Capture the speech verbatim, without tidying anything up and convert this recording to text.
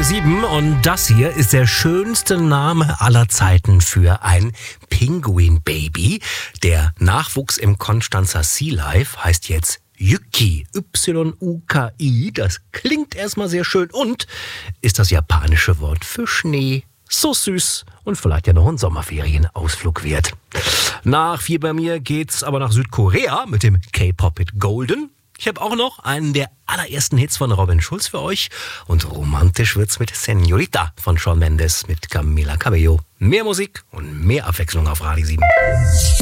Radio sieben und das hier ist der schönste Name aller Zeiten für ein Pinguin-Baby. Der Nachwuchs im Konstanzer Sea Life heißt jetzt Yuki, Y U K I. Das klingt erstmal sehr schön und ist das japanische Wort für Schnee. So süß und vielleicht ja noch ein Sommerferienausflug wert. Nach vier bei mir geht's aber nach Südkorea mit dem K-Pop-Hit Golden. Ich habe auch noch einen der allerersten Hits von Robin Schulz für euch. Und romantisch wird's mit Señorita von Shawn Mendes mit Camila Cabello. Mehr Musik und mehr Abwechslung auf Radio sieben.